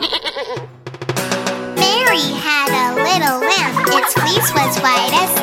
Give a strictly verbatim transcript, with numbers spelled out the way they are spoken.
Mary had a little lamb. Its fleece was white as